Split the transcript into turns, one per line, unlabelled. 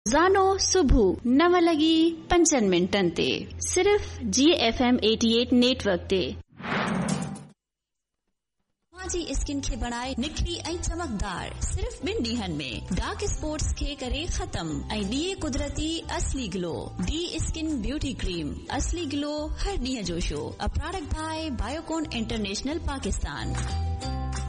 ज़ानो सुबह 9 लगी 5 मिनटन ते सिर्फ GFM 88 नेटवर्क ते। जी स्किन खे बनाए निखरी ऐं चमकदार सिर्फ 2 ॾींहनि में। डार्क स्पॉट्स खे करे खत्म ऐं ॾिए कुदरती असली glow. D skin beauty cream असली ग्लो हर ॾींहं जो show. A product by Biocon international Pakistan.